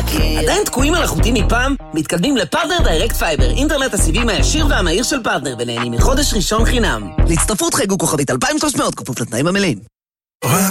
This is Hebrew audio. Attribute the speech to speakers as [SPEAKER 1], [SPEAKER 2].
[SPEAKER 1] מכיר. עדיין תקועים על החוטים מפעם? מתקדמים לפרטנר דיירקט פייבר, אינטרנט הסיבים הישיר והמהיר של פרטנר, ונהנים מחודש ראשון חינם. להצטרפות חייגו כוכבית 2300, כפוף לתנאים המלאים.